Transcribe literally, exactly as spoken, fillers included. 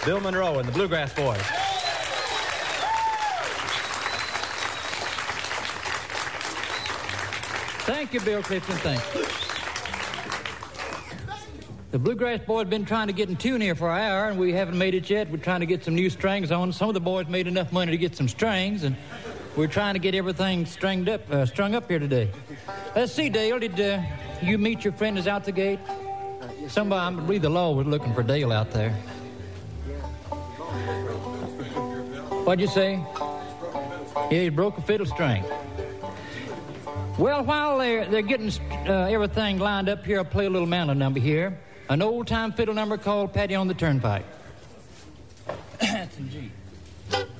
Bill Monroe and the Bluegrass Boys. Thank you, Bill Clifton. Thank you. The Bluegrass Boys have been trying to get in tune here for an hour, and we haven't made it yet. We're trying to get some new strings on. Some of the boys made enough money to get some strings, and we're trying to get everything stringed up, uh, strung up here today. Let's see, Dale, did uh, you meet your friend that's out the gate? Somebody, I believe the law was looking for Dale out there. What'd you say? Yeah, he broke a fiddle string. Well, while they're, they're getting uh, everything lined up here, I'll play a little mountain number here. An old-time fiddle number called Patty on the Turnpike. That's in G.